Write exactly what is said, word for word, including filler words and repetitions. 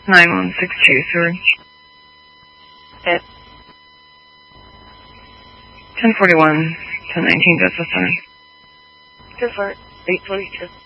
nine one six two, sorry. Okay. ten forty-one, ten nineteen, that's the time. Good for it. eight forty-two.